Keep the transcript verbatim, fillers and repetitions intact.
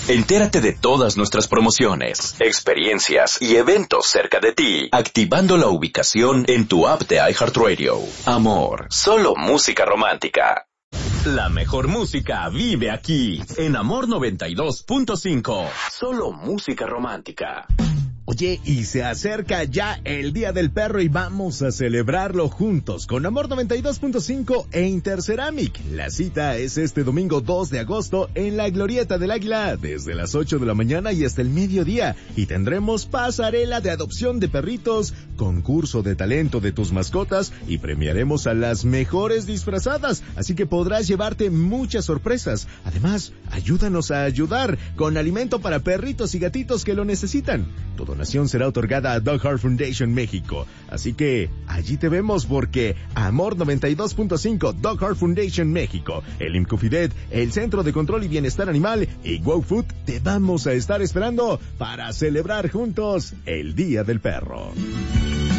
Entérate de todas nuestras promociones, experiencias y eventos cerca de ti, activando la ubicación en tu app de iHeartRadio. Amor, solo música romántica. La mejor música vive aquí, en Amor noventa y dos punto cinco. Solo música romántica. Oye, y se acerca ya el Día del Perro y vamos a celebrarlo juntos con Amor noventa y dos punto cinco e Interceramic. La cita es este domingo dos de agosto en la Glorieta del Águila desde las ocho de la mañana y hasta el mediodía. Y tendremos pasarela de adopción de perritos, concurso de talento de tus mascotas y premiaremos a las mejores disfrazadas. Así que podrás llevarte muchas sorpresas. Además, ayúdanos a ayudar con alimento para perritos y gatitos que lo necesitan. Tu donación será otorgada a Dog Heart Foundation México. Así que allí te vemos porque Amor noventa y dos punto cinco, Dog Heart Foundation México, el IMCUFIDET, el Centro de Control y Bienestar Animal y Wow Food te vamos a estar esperando para celebrar juntos el Día del Perro.